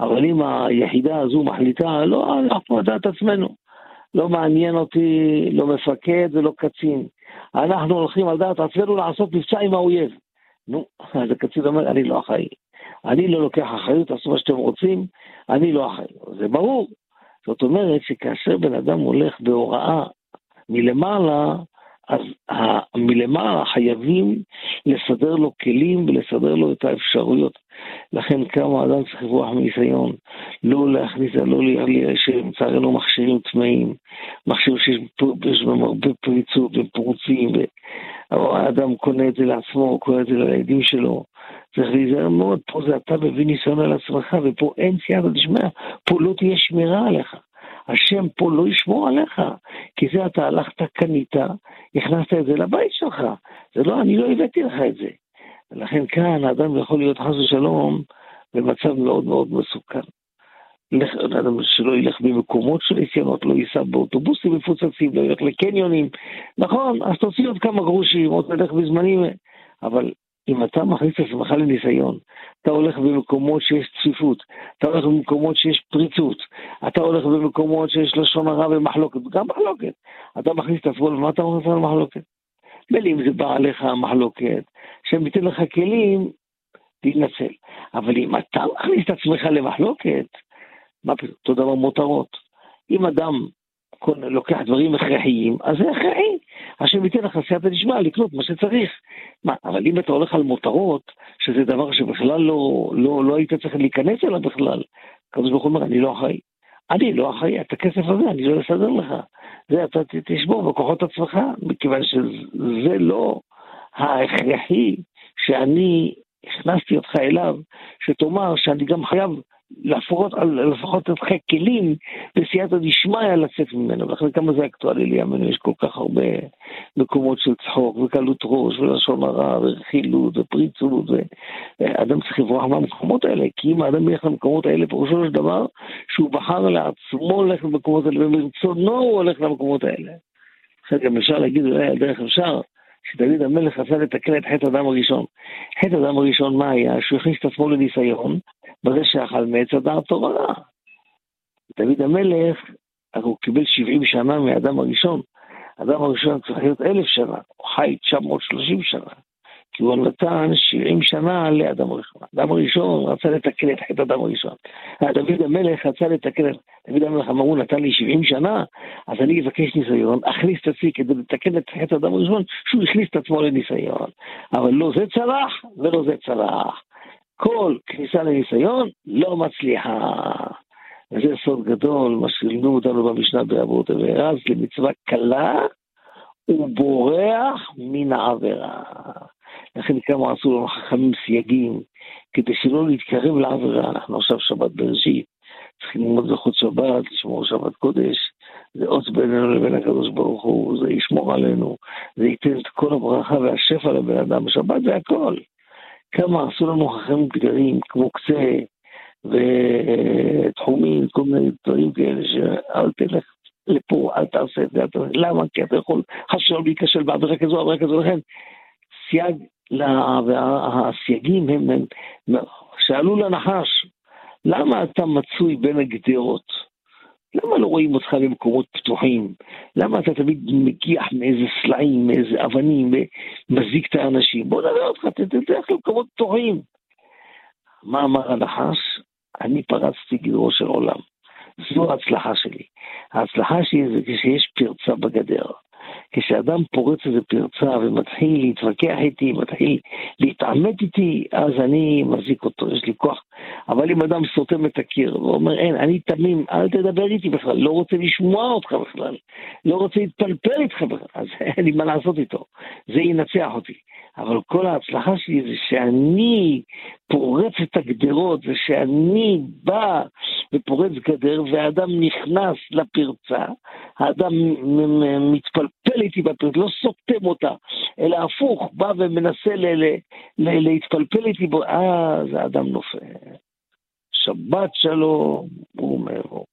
אבל אם היחידה הזו מחליטה, לא, אנחנו נדעת עצמנו. לא מעניין אותי, לא מפקד ולא קצין. אנחנו הולכים על דעת עצמנו לעשות מבצע עם האויב. נו, אז הקצין אומר, אני לא אחראי. אני לא לוקח אחריות, תעשו מה שאתם רוצים, אני לא אחראי. זה ברור. זאת אומרת שכאשר בן אדם הולך בהוראה מלמעלה, אז מלמעלה חייבים לסדר לו כלים ולסדר לו את האפשרויות. לכן כמה אדם צריך לברוח מניסיון, לא להכניס, לא לצערנו מכשירים טמאים, מכשירים שיש בהם הרבה פריצות ופרוצים, האדם קונה את זה לעצמו, קונה את זה לילדים שלו. צריך להיזהר מאוד, פה זה אתה מביא ניסיון על עצמך, ופה אין סייעתא דשמיא, פה לא תהיה שמירה עליך. השם פה לא ישמור עליך, כי זה אתה הלכת, קנית, הכנסת את זה לבית שלך. זה לא, אני לא הבאתי לך את זה. ולכן כאן האדם יכול להיות חס ושלום במצב מאוד מאוד מסוכן. אדם שלא ילך במקומות של ניסיונות, לא ייסע באוטובוסים מפוצצים, לא ילך לקניונים. נכון, אז תוציא עוד כמה גרושים, עוד תלך בזמנים, אבל אם אתה מכניס את עצמך לניסיון, אתה הולך במקומות שיש צפיפות, אתה הולך במקומות שיש פריצות, אתה הולך במקומות שיש לשון הרע ומחלוקת, גם מחלוקת. אתה מכניס את עצמו, ומה אתה מכניס למחלוקת? אם זה בא עליך המחלוקת, שהם ייתן לך כלים, תנצל. אבל אם אתה מכניס את עצמך למחלוקת, מה פתאום? אותו דבר מותרות. אם אדם לוקח דברים הכרחיים, אז זה הכרחי. השם ייתן לך סייעתא דשמיא לקנות מה שצריך. אבל אם אתה הולך על מותרות, שזה דבר שבכלל לא היית צריך להיכנס אליו בכלל, הקדוש ברוך הוא אומר, אני לא אחראי. אני לא אחראי, את הכסף הזה, אני לא אסדר לך. זה אתה תשבור בכוחות עצמך, מכיוון שזה לא ההכרחי שאני הכנסתי אותך אליו, שתאמר שאני גם חייב לפחות את כלים בסייעתא דשמיא לצאת ממנו. ולכן כמה זה אקטואלי לימינו, יש כל כך הרבה מקומות של צחוק וקלות ראש ולשון הרע ורכילות ופריצות, ואדם צריך לברוח מהמקומות האלה, כי אם האדם ילך למקומות האלה פירושו של דבר שהוא בחר לעצמו ללכת למקומות האלה, ומרצונו הוא הולך למקומות האלה. עכשיו גם אפשר להגיד, אולי על דרך אפשר שדוד המלך רצה לתקן את חטא אדם הראשון. חטא אדם הראשון מה היה? שהוא הכניס את עצמו לניסיון בזה שאכל מעץ הדעת טוב ורע. דוד המלך, הוא קיבל 70 שנה מהאדם הראשון. האדם הראשון צריך להיות 1000 שנה, הוא חי 930 שנה, כי הוא נתן 70 שנה לאדם הראשון. האדם הראשון רצה לתקן את חטא אדם הראשון. דוד המלך רצה לתקן את... דוד המלך אמרו, נתן לי 70 שנה, אז אני אבקש ניסיון, אכניס את עצמי כדי לתקן את חטא אדם הראשון, שהוא הכניס את עצמו לניסיון. אבל לא זה צלח ולא זה צלח. כל כניסה לניסיון לא מצליחה. וזה סוד גדול, מה שלימדו אותנו במשנה ברבות, ורז למצווה קלה ובורח מן העבירה. לכן כמה עשו לנו חכמים סייגים, כדי שלא להתקרב לעבירה. אנחנו עכשיו שבת בראשית, צריכים ללמוד זכות שבת, לשמור שבת קודש, זה אות בינינו לבין הקדוש ברוך הוא, זה ישמור עלינו, זה ייתן את כל הברכה והשפע לבן אדם. שבת זה הכל. כמה עשו לנו חכמים גדולים, כמו קצה ותחומים, כל מיני דברים כאלה, שאל תלך לפה, אל תעשה את זה, למה? כי אתה יכול חשוב להיכשל בעבירה כזו, עבירה כזו, לכן סייג, הסייגים הם שאלו לנחש, למה אתה מצוי בין הגדרות? למה לא רואים אותך במקומות פתוחים? למה אתה תמיד מגיח מאיזה סלעים, מאיזה אבנים, מזיק את האנשים? בוא נראה אותך, תלך למקומות פתוחים. מה אמר הנחש? אני פרצתי גדרו של עולם. זו ההצלחה שלי. ההצלחה שלי זה כשיש פרצה בגדר. כשאדם פורץ איזה פרצה ומתחיל להתווכח איתי, מתחיל להתעמת איתי, אז אני מזיק אותו, יש לי כוח. אבל אם אדם סותם את הקיר ואומר, אין, אני תמים, אל תדבר איתי בכלל, לא רוצה לשמוע אותך בכלל, לא רוצה להתפלפל איתך בכלל, אז אין לי מה לעשות איתו, זה ינצח אותי. אבל כל ההצלחה שלי זה שאני פורץ את הגדרות, זה שאני בא ופורץ גדר, והאדם נכנס לפרצה, האדם מתפלפל איתי בפרצה, לא סותם אותה, אלא הפוך, בא ומנסה להתפלפל איתי בו, אז האדם נופל. שבת שלום, הוא אומר.